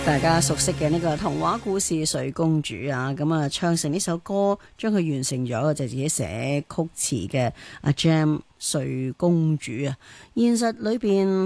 大家熟悉嘅呢個童話故事《睡公主》啊，咁啊唱成呢首歌，將佢完成咗就自己寫曲詞嘅阿 Gem 睡公主啊。現實裏邊